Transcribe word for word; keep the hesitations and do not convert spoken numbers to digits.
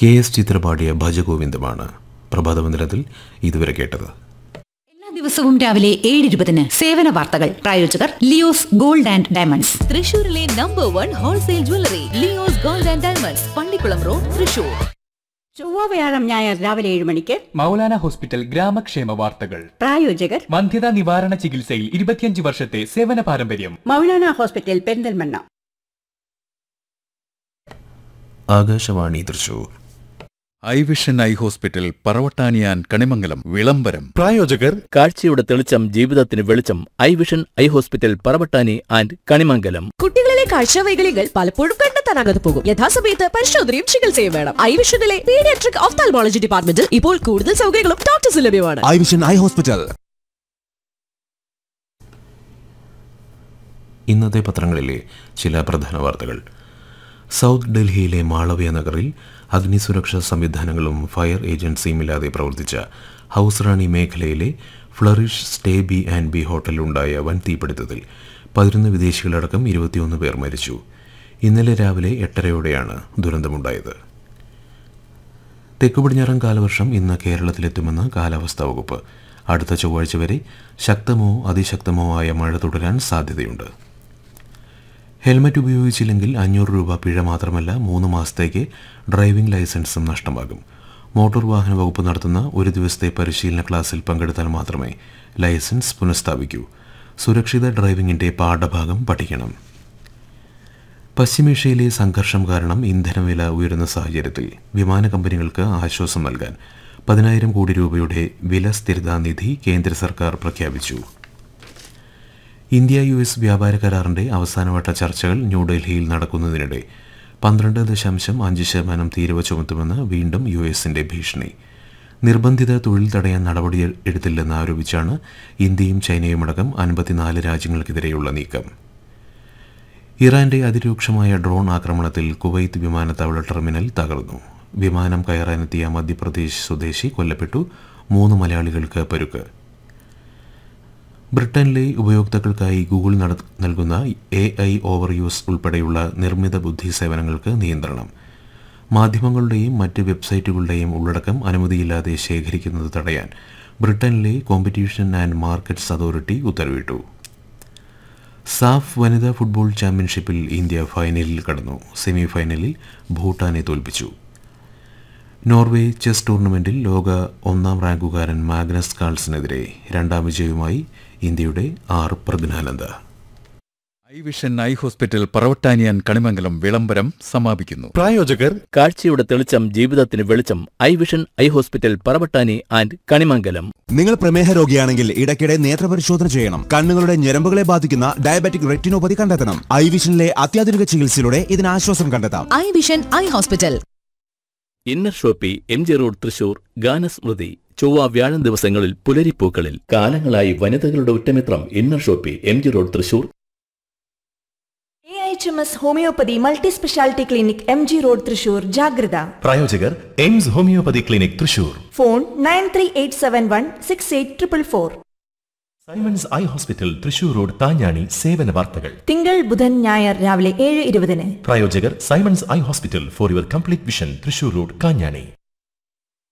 K S ചിത്ര പാടിയ ഭജഗോവിന്ദമാണ് പ്രഭാതമന്ദിരത്തിൽ ഇതുവരെ കേട്ടത്. എല്ലാ ദിവസവും രാവിലെ ഏഴ് ഇരുപതിന് സേവന വാർത്തകൾ. പ്രായോജകർ ലിയോസ് ഗോൾഡ് ആൻഡ് ഡയമണ്ട്സ്, തൃശൂരിലെ number one wholesale jewellery Leo's gold and diamonds, Pallikkulam road, Thrissur. ചൊവ്വ വ്യാഴം ഞായർ രാവിലെ ഏഴ് മണിക്ക് മൗലാന ഹോസ്പിറ്റൽ ഗ്രാമക്ഷേമ വാർത്തകൾ. പ്രായോജകർ വന്ധ്യതാ നിവാരണ ചികിത്സയിൽ ഇരുപത്തിയഞ്ച് വർഷത്തെ സേവന പാരമ്പര്യം. Maulana hospital Perinthalmanna. Akashvani Thrissur. I vision eye hospital പറവട്ടാനിയാൻ Kanimangalam വിളംബരം. പ്രായോജകർ കാഴ്ചയുടെ തെളിച്ചം ജീവിതത്തിന് വെളിച്ചം. I vision eye hospital Paravattani and Kanimangalam. കുട്ടികളിലെ കാഴ്ചവൈകല്യങ്ങൾ പലപ്പോഴും കണ്ടെത്താനാകാതെ പോകും. യഥാസമയത്ത് പരിശോധനയും ചികിത്സയും വേണം. ഐ വിഷനിലെ പീഡിയാട്രിക് ഓഫ്താൽമോളജി ഡിപ്പാർട്ട്മെന്റിൽ ഇപ്പോൾ കൂടുതൽ സൗകര്യങ്ങളും ഡോക്ടേഴ്സ് ലഭ്യമാണ്. I vision eye hospital. ഇന്നത്തെ പത്രങ്ങളിലെ ചില പ്രധാന വാർത്തകൾ. സൗത്ത് ഡൽഹിയിലെ മാളവ്യ നഗറിൽ അഗ്നിസുരക്ഷാ സംവിധാനങ്ങളും ഫയർ ഏജൻസിയുമില്ലാതെ പ്രവർത്തിച്ച ഹൗസ് റാണി മേഖലയിലെ flourish stay B and B ഹോട്ടലിലുണ്ടായ വൻ തീപിടുത്തത്തിൽ പതിനൊന്ന് വിദേശികളടക്കം ഇരുപത്തിയൊന്ന് പേർ മരിച്ചു. ഇന്നലെ രാവിലെ എട്ടരയോടെയാണ് ദുരന്തമുണ്ടായത്. തെക്കുപടിഞ്ഞാറൻ കാലവർഷം ഇന്ന് കേരളത്തിലെത്തുമെന്ന് കാലാവസ്ഥാ വകുപ്പ്. അടുത്ത ചൊവ്വാഴ്ച വരെ ശക്തമോ അതിശക്തമോ ആയ മഴ തുടരാൻ സാധ്യതയുണ്ട്. ഹെൽമറ്റ് ഉപയോഗിച്ചില്ലെങ്കിൽ അഞ്ഞൂറ് രൂപ പിഴ മാത്രമല്ല മൂന്ന് മാസത്തേക്ക് ഡ്രൈവിംഗ് ലൈസൻസും നഷ്ടമാകും. മോട്ടോർ വാഹന വകുപ്പ് നടത്തുന്ന ഒരു ദിവസത്തെ പരിശീലന ക്ലാസ്സിൽ പങ്കെടുത്താൽ മാത്രമേ ലൈസൻസ് പുനഃസ്ഥാപിക്കൂ. സുരക്ഷിത ഡ്രൈവിംഗിന്റെ പാഠഭാഗം പഠിക്കണം. പശ്ചിമേഷ്യയിലെ സംഘർഷം കാരണം ഇന്ധനവില ഉയരുന്ന സാഹചര്യത്തിൽ വിമാന കമ്പനികൾക്ക് ആശ്വാസം നൽകാൻ പതിനായിരം കോടി രൂപയുടെ വില സ്ഥിരതാ നിധി കേന്ദ്ര സർക്കാർ പ്രഖ്യാപിച്ചു. ഇന്ത്യ യു എസ് വ്യാപാര കരാറിന്റെ അവസാനവട്ട ചർച്ചകൾ ന്യൂഡൽഹിയിൽ നടക്കുന്നതിനിടെ പന്ത്രണ്ട് ദശാംശം അഞ്ച് ശതമാനം തീരുവ ചുമത്തുമെന്ന് വീണ്ടും യു എസിന്റെ ഭീഷണി. നിർബന്ധിത തൊഴിൽ തടയാൻ നടപടി എടുത്തില്ലെന്ന് ആരോപിച്ചാണ് ഇന്ത്യയും ചൈനയുമടക്കം അൻപത്തിനാല് രാജ്യങ്ങൾക്കെതിരെയുള്ള നീക്കം. ഇറാന്റെ അതിരൂക്ഷമായ ഡ്രോൺ ആക്രമണത്തിൽ കുവൈത്ത് വിമാനത്താവള ടെർമിനൽ തകർന്നു. വിമാനം കയറാനെത്തിയ മധ്യപ്രദേശ് സ്വദേശി കൊല്ലപ്പെട്ടു. മൂന്ന് മലയാളികൾക്ക് പരുക്ക്. ബ്രിട്ടനിലെ ഉപയോക്താക്കൾക്കായി ഗൂഗിൾ നൽകുന്ന എ ഐ ഓവർ യൂസ് ഉൾപ്പെടെയുള്ള നിർമ്മിത ബുദ്ധി സേവനങ്ങൾക്ക് നിയന്ത്രണം. മാധ്യമങ്ങളുടെയും മറ്റ് വെബ്സൈറ്റുകളുടെയും ഉള്ളടക്കം അനുമതിയില്ലാതെ ശേഖരിക്കുന്നത് തടയാൻ ബ്രിട്ടനിലെ കോമ്പറ്റീഷൻ ആൻഡ് മാർക്കറ്റ്സ് അതോറിറ്റി ഉത്തരവിട്ടു. സാഫ് വനിതാ ഫുട്ബോൾ ചാമ്പ്യൻഷിപ്പിൽ ഇന്ത്യ ഫൈനലിൽ കടന്നു. സെമി ഫൈനലിൽ ഭൂട്ടാനെ തോൽപ്പിച്ചു. നോർവേ ചെസ് ടൂർണമെന്റിൽ ലോക ഒന്നാം റാങ്കുകാരൻ മാഗ്നസ് കാൾസിനെതിരെ രണ്ടാം വിജയവുമായി ഇന്ത്യയുടെ R Praggnanandhaa. I vision eye hospital പറവട്ടാനിയാൻ Kanimangalam വിളംബരം സമാപിക്കുന്നു. പ്രായോജകർ കാഴ്ചയുടെ തെളിച്ചം ജീവിതത്തിന് വെളിച്ചം. I vision eye hospital Paravattani and Kanimangalam. നിങ്ങൾ പ്രമേഹ രോഗിയാണെങ്കിൽ ഇടയ്ക്കിടെ നേത്രപരിശോധന ചെയ്യണം. കണ്ണുകളുടെ ഞരമ്പുകളെ ബാധിക്കുന്ന ഡയബറ്റിക് റെറ്റിനോപ്പതി കണ്ടെത്തണം. ഐ വിഷനിലെ അത്യാധുനിക ചികിത്സയിലൂടെ ഇതിന് ആശ്വാസം കണ്ടെത്താം. I vision eye hospital. Inner Shopee M G road Thrissur. ഗാനസ്മൃതി ചൊവ്വ വ്യാഴം ദിവസങ്ങളിൽ പുലരിപ്പൂക്കളിൽ. കാലങ്ങളായി വനിതകളുടെ ഉറ്റമിത്രം inner Shopee M G road Thrissur. A H M S homeopathy multi speciality clinic M G road Thrissur. ജാഗ്രത. പ്രായോജകർ AIIMS homeopathy clinic Thrissur. Phone nine three eight seven one six eight triple four. Symons eye hospital Thrissur road താഞ്ഞാണി സേവന വാർത്തകൾ. തിങ്കൾ ബുധൻ ഞായർ രാവിലെ ഏഴ് ഇരുപതിന്. പ്രായോജകർ Symons eye hospital for your complete vision Thrissur road Kanjani.